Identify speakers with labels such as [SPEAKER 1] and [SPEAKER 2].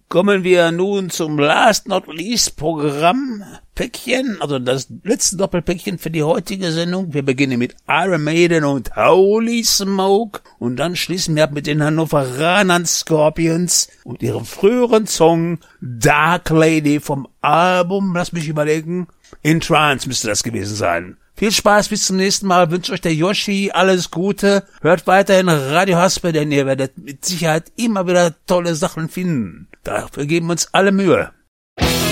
[SPEAKER 1] Kommen wir nun zum Last Not Least Programmpäckchen, also das letzte Doppelpäckchen für die heutige Sendung. Wir beginnen mit Iron Maiden und Holy Smoke und dann schließen wir ab mit den Hannoveranern Scorpions und ihrem früheren Song Dark Lady vom Album, lass mich überlegen, In Trance müsste das gewesen sein. Viel Spaß, bis zum nächsten Mal, wünscht euch der Yoshi alles Gute, hört weiterhin Radio Haspe, denn ihr werdet mit Sicherheit immer wieder tolle Sachen finden. Dafür geben wir uns alle Mühe.